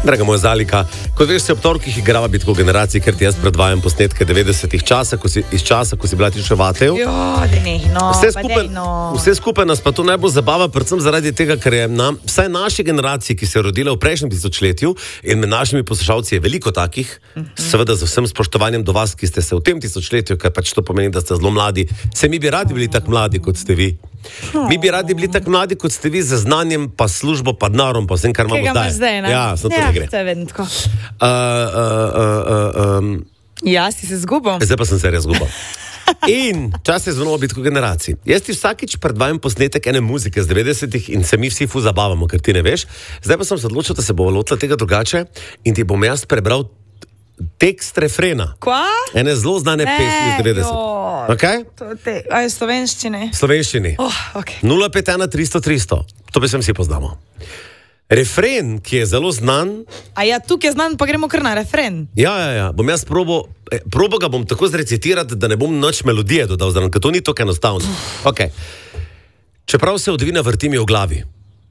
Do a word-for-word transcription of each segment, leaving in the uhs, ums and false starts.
Draga moja Zalika, kot veš, se ob torkih igrava bitko generacij, ker ti jaz predvajam posnetke devetdesetih časa, ko si, iz časa, ko si bila ti še vatel. Jo, da ne, no, Vse pa skupaj, dej, no. vse skupaj nas pa to najbolj zabava, predvsem zaradi tega, ker je nam, vsaj naši generaciji, ki se je rodila v prejšnjem tisočletju in med našimi poslušalci je veliko takih, mm-hmm. seveda z vsem spoštovanjem do vas, ki ste se v tem tisočletju, ker pač to pomeni, da ste zelo mladi, se mi bi radi bili tako mladi, kot ste vi. Mi bi radi bili tako mladi, kot ste vi, z znanjem, pa službo, pa denarom, pa vsem, kar imamo Kaj ga imaš zdaj, ne? Ja, samo to Ja, ne gre. to je vedno tako. Uh, uh, uh, uh, um, Ja, si se zgubil. Zdaj pa sem se res zgubil. In čas je zvonovo bitko generacij. Jaz ti vsakič predvajam posnetek ene muzike z devetdesetih in se mi vsi fu zabavamo, ker ti ne veš. Zdaj pa sem se odločil, da se bo lotila tega drugače in ti bom jaz prebral tekst refrena. Kva? Ene zelo znane Ne, pesmi iz devetdesetih. joj. Okay? To te, a je slovenščine? Slovenščini. Oh, okay. nula pet ena tristo tristo. To bi se vsi poznamo. Refren, ki je zelo znan. A ja, tukaj je znan, pa gremo kar na refren. Ja, ja, ja. Bom jaz probo, eh, probo ga bom tako zrecitirati, da ne bom nič melodije dodal zraven, ker to ni tako enostavno. Okay. Čeprav se odvina, vrti mi v glavi.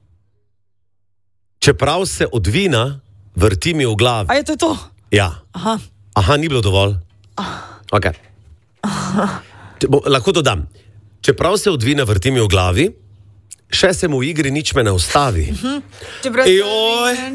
Čeprav se odvina, vrti mi v glavi. A je to to? Ja. Aha. Aha, ni bilo dovolj. Okay. Bo, lahko dodam. Čeprav se odvina, vrti mi v glavi, še se mu v igri nič me ne ustavi. Čeprav se Joj.